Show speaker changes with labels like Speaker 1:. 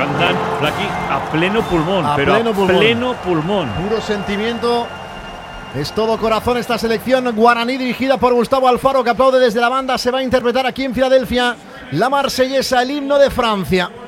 Speaker 1: Cantan aquí a pleno pulmón, pleno pulmón.
Speaker 2: Puro sentimiento. Es todo corazón esta selección guaraní dirigida por Gustavo Alfaro, que aplaude desde la banda. Se va a interpretar aquí en Filadelfia la marsellesa, el himno de Francia.